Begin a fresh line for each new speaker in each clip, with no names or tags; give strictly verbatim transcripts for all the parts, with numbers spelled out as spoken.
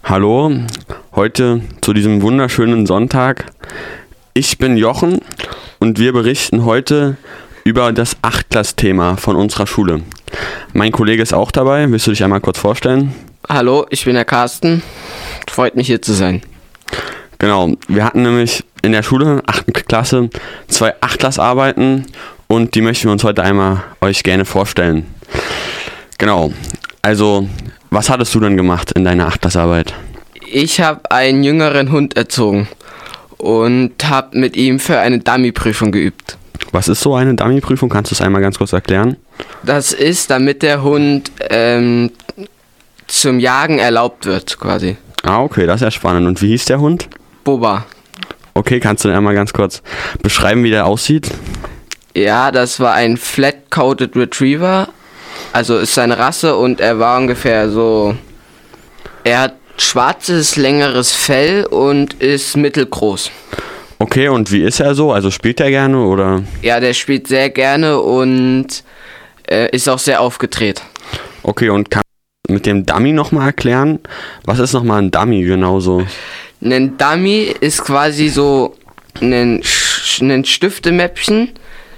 Hallo, heute zu diesem wunderschönen Sonntag. Ich bin Jochen und wir berichten heute über das Achtklass-Thema von unserer Schule. Mein Kollege ist auch dabei. Willst du dich einmal kurz vorstellen?
Hallo, ich bin der Carsten. Freut mich, hier zu sein.
Genau, wir hatten nämlich in der Schule, achte Klasse, zwei Achtklassarbeiten und die möchten wir uns heute einmal euch gerne vorstellen. Genau, also was hattest du denn gemacht in deiner Achtklassarbeit?
Ich habe einen jüngeren Hund erzogen und habe mit ihm für eine Dummy-Prüfung geübt.
Was ist so eine Dummy-Prüfung? Kannst du es einmal ganz kurz erklären?
Das ist, damit der Hund ähm, zum Jagen erlaubt wird, quasi.
Ah, okay, das ist ja spannend. Und wie hieß der Hund?
Boba.
Okay, kannst du einmal ganz kurz beschreiben, wie der aussieht?
Ja, das war ein Flat-Coated Retriever. Also ist seine Rasse und er war ungefähr so... Er hat schwarzes, längeres Fell und ist mittelgroß.
Okay, und wie ist er so? Also spielt er gerne oder?
Ja, der spielt sehr gerne und äh, ist auch sehr aufgedreht.
Okay, und kann man mit dem Dummy nochmal erklären? Was ist nochmal ein Dummy genauso?
Ein Dummy ist quasi so ein, Sch- ein Stiftemäppchen,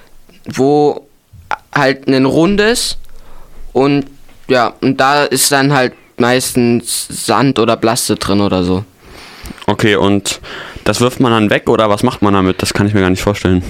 wo halt ein rundes und ja, und da ist dann halt meistens Sand oder Blaste drin oder so.
Okay, und das wirft man dann weg oder was macht man damit? Das kann ich mir gar nicht vorstellen.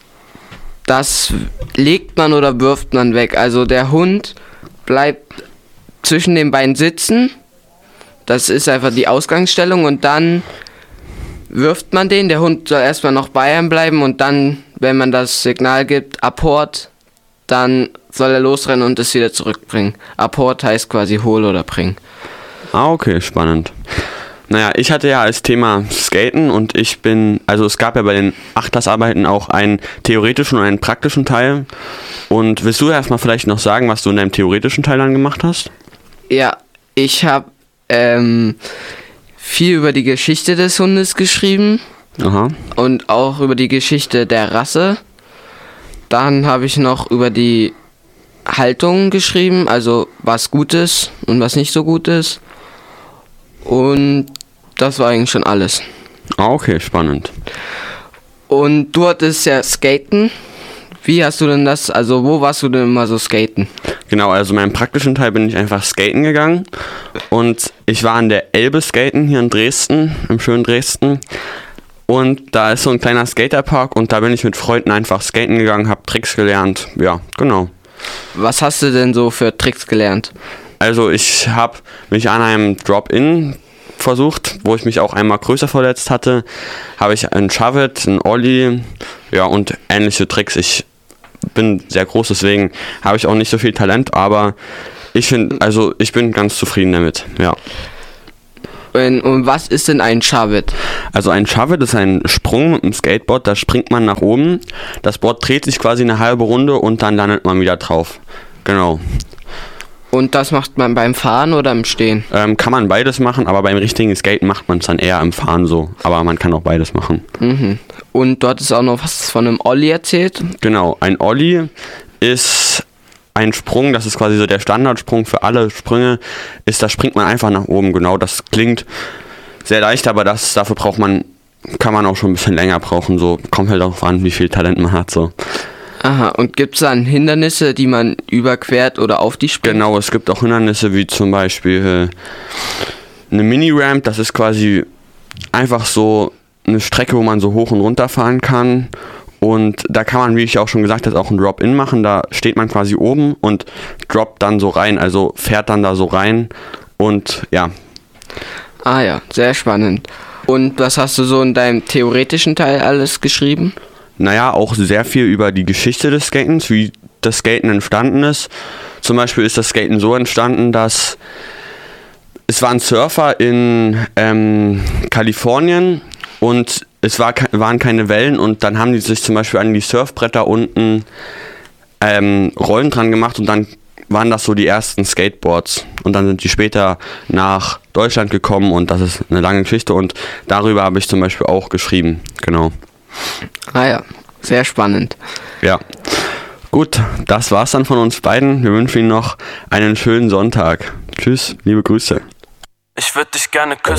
Das legt man oder wirft man weg. Also der Hund bleibt zwischen den Beinen sitzen. Das ist einfach die Ausgangsstellung und dann wirft man den. Der Hund soll erstmal noch bei einem bleiben und dann, wenn man das Signal gibt, Apport, dann soll er losrennen und es wieder zurückbringen. Apport heißt quasi hol oder bringen.
Ah, okay, spannend. Naja, ich hatte ja als Thema Skaten und ich bin, also es gab ja bei den Achtklassarbeiten auch einen theoretischen und einen praktischen Teil. Und willst du erstmal vielleicht noch sagen, was du in deinem theoretischen Teil dann gemacht hast?
Ja, ich habe ähm, viel über die Geschichte des Hundes geschrieben.
Aha.
Und auch über die Geschichte der Rasse. Dann habe ich noch über die Haltung geschrieben, also was gut ist und was nicht so gut ist. Und das war eigentlich schon alles.
Ah, okay, spannend.
Und du hattest ja Skaten. Wie hast du denn das, also wo warst du denn immer so skaten?
Genau, also in meinem praktischen Teil bin ich einfach skaten gegangen und ich war an der Elbe skaten hier in Dresden, im schönen Dresden. Und da ist so ein kleiner Skaterpark und da bin ich mit Freunden einfach skaten gegangen, hab Tricks gelernt. Ja, genau.
Was hast du denn so für Tricks gelernt?
Also ich habe mich an einem Drop-In versucht, wo ich mich auch einmal größer verletzt hatte. Habe ich einen Shove-It, einen Ollie, ja und ähnliche Tricks. Ich bin sehr groß, deswegen habe ich auch nicht so viel Talent, aber ich finde, also ich bin ganz zufrieden damit, ja.
Und, und was ist denn ein Shove-It?
Also ein Shove-It ist ein Sprung mit dem Skateboard, da springt man nach oben, das Board dreht sich quasi eine halbe Runde und dann landet man wieder drauf. Genau.
Und das macht man beim Fahren oder im Stehen?
Ähm, kann man beides machen, aber beim richtigen Skaten macht man es dann eher im Fahren so. Aber man kann auch beides machen.
Mhm. Und du hattest auch noch was von einem Ollie erzählt?
Genau, ein Ollie ist ein Sprung, das ist quasi so der Standardsprung für alle Sprünge, ist, da springt man einfach nach oben. Genau, das klingt sehr leicht, aber das dafür braucht man, kann man auch schon ein bisschen länger brauchen. So kommt halt darauf an, wie viel Talent man hat. So.
Aha, und gibt es dann Hindernisse, die man überquert oder auf die springt?
Genau, es gibt auch Hindernisse wie zum Beispiel äh, eine Mini-Ramp, das ist quasi einfach so eine Strecke, wo man so hoch und runter fahren kann. Und da kann man, wie ich auch schon gesagt habe, auch ein Drop-In machen. Da steht man quasi oben und droppt dann so rein, also fährt dann da so rein und ja.
Ah ja, sehr spannend. Und was hast du so in deinem theoretischen Teil alles geschrieben?
Naja, auch sehr viel über die Geschichte des Skatens, wie das Skaten entstanden ist. Zum Beispiel ist das Skaten so entstanden, dass es waren Surfer in ähm, Kalifornien und es war, waren keine Wellen und dann haben die sich zum Beispiel an die Surfbretter unten ähm, Rollen dran gemacht und dann waren das so die ersten Skateboards und dann sind die später nach Deutschland gekommen und das ist eine lange Geschichte und darüber habe ich zum Beispiel auch geschrieben, genau.
Ah ja, sehr spannend.
Ja, gut, das war's dann von uns beiden. Wir wünschen Ihnen noch einen schönen Sonntag. Tschüss, liebe Grüße.
Ich würd dich gerne küssen.